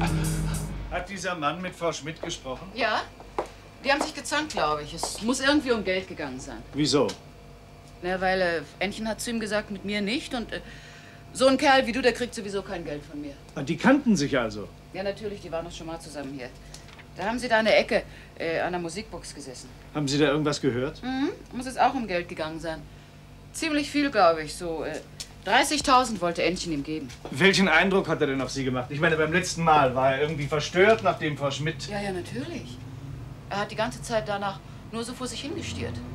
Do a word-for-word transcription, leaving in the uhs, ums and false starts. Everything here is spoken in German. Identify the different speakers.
Speaker 1: Hat dieser Mann mit Frau Schmidt gesprochen?
Speaker 2: Ja, die haben sich gezankt, glaube ich. Es muss irgendwie um Geld gegangen sein.
Speaker 1: Wieso?
Speaker 2: Na, weil äh, Ännchen hat zu ihm gesagt, mit mir nicht. Und äh, so ein Kerl wie du, der kriegt sowieso kein Geld von mir.
Speaker 1: Und die kannten sich also?
Speaker 2: Ja, natürlich, die waren doch schon mal zusammen hier. Da haben sie da in der Ecke äh, an der Musikbox gesessen.
Speaker 1: Haben Sie da irgendwas gehört?
Speaker 2: Mhm, muss es auch um Geld gegangen sein. Ziemlich viel, glaube ich, so. Äh, dreißigtausend wollte Ännchen ihm geben.
Speaker 1: Welchen Eindruck hat er denn auf Sie gemacht? Ich meine, beim letzten Mal war er irgendwie verstört, nachdem Frau Schmidt...
Speaker 2: Ja, ja, natürlich. Er hat die ganze Zeit danach nur so vor sich hingestiert.